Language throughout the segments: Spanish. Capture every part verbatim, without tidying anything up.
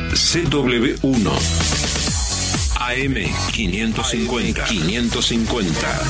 C W uno A M quinientos cincuenta. quinientos cincuenta.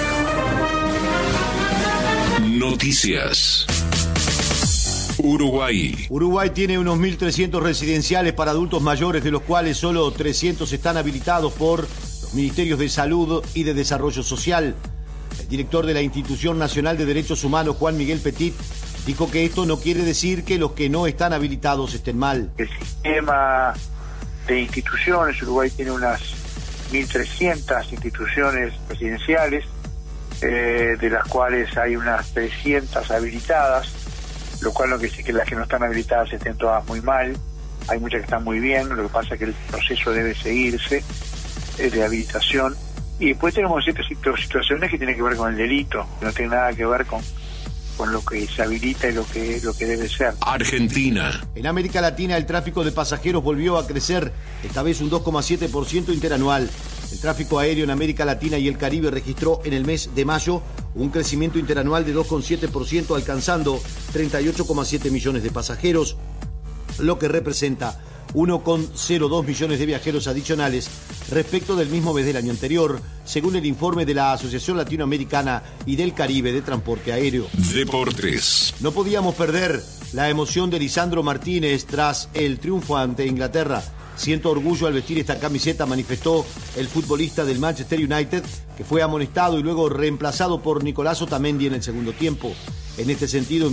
Noticias. Uruguay. Uruguay tiene unos mil trescientos residenciales para adultos mayores, de los cuales solo trescientos están habilitados por los Ministerios de Salud y de Desarrollo Social. El director de la Institución Nacional de Derechos Humanos, Juan Miguel Petit, dijo que esto no quiere decir que los que no están habilitados estén mal. El sistema de instituciones, Uruguay tiene unas mil trescientas instituciones residenciales, eh, de las cuales hay unas trescientas habilitadas, lo cual no quiere decir que las que no están habilitadas estén todas muy mal. Hay muchas que están muy bien, lo que pasa es que el proceso debe seguirse eh, de habilitación. Y después tenemos ciertas situaciones que tienen que ver con el delito, que no tienen nada que ver con, con lo que se habilita y lo que, lo que debe ser. Argentina. En América Latina el tráfico de pasajeros volvió a crecer, esta vez un dos coma siete por ciento interanual. El tráfico aéreo en América Latina y el Caribe registró en el mes de mayo un crecimiento interanual de dos coma siete por ciento, alcanzando treinta y ocho coma siete millones de pasajeros, lo que representa uno coma cero dos millones de viajeros adicionales respecto del mismo mes del año anterior, según el informe de la Asociación Latinoamericana y del Caribe de Transporte Aéreo. Deportes. No podíamos perder la emoción de Lisandro Martínez tras el triunfo ante Inglaterra. Siento orgullo al vestir esta camiseta, manifestó el futbolista del Manchester United, que fue amonestado y luego reemplazado por Nicolás Otamendi en el segundo tiempo. En este sentido,